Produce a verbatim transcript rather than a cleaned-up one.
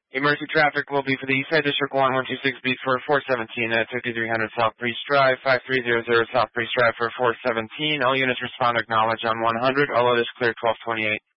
Emergency traffic will be for the Eastside District one one two six beat for four seventeen at fifty-three hundred South Priest Drive, five three zero zero South Priest Drive for four seventeen. All units respond acknowledge on one hundred. All others clear twelve twenty-eight.